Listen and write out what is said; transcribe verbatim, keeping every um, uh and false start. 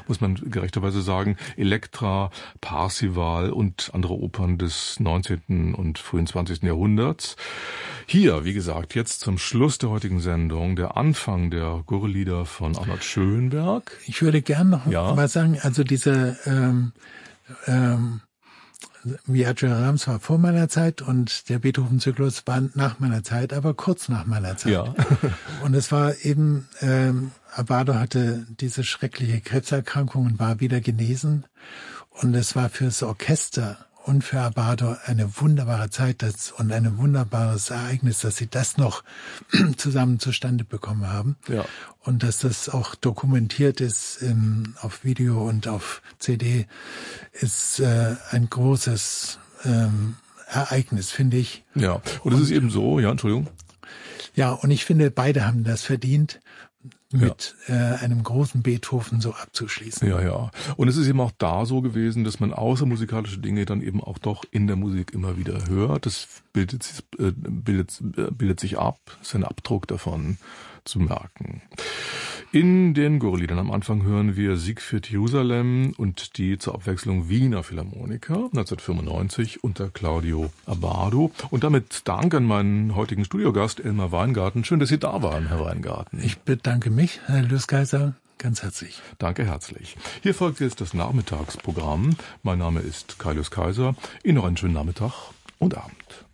muss man gerechterweise sagen, Elektra, Parsival und andere Opern des neunzehnten und frühen zwanzigsten Jahrhunderts. Hier, wie gesagt, jetzt zum Schluss der heutigen Sendung, der Anfang der Gurrelieder von Arnold Schönberg. Ich würde gern noch ja. mal sagen, also diese ähm, ähm, Viaggio Rams war vor meiner Zeit und der Beethoven-Zyklus war nach meiner Zeit, aber kurz nach meiner Zeit. Ja. Und es war eben, ähm, Abbado hatte diese schreckliche Krebserkrankung und war wieder genesen. Und es war fürs Orchester und für Abbado eine wunderbare Zeit das, und ein wunderbares Ereignis, dass sie das noch zusammen zustande bekommen haben. Ja. Und dass das auch dokumentiert ist ähm, auf Video und auf C D, ist äh, ein großes ähm, Ereignis, finde ich. Ja, und es ist eben so, ja, Entschuldigung. Ja, und ich finde, beide haben das verdient, mit ja. äh, einem großen Beethoven so abzuschließen. Ja, ja. Und es ist eben auch da so gewesen, dass man außermusikalische Dinge dann eben auch doch in der Musik immer wieder hört. Das bildet, äh, bildet, äh, bildet sich ab, ist ein Abdruck davon zu merken. In den Gurreliedern am Anfang hören wir Siegfried Jerusalem und die zur Abwechslung Wiener Philharmoniker neunzehnhundertfünfundneunzig unter Claudio Abbado. Und damit Dank an meinen heutigen Studiogast Elmar Weingarten. Schön, dass Sie da waren, Herr Weingarten. Ich bedanke mich, Herr Löskaiser, ganz herzlich. Danke herzlich. Hier folgt jetzt das Nachmittagsprogramm. Mein Name ist Kai Löskaiser. Ihnen noch einen schönen Nachmittag und Abend.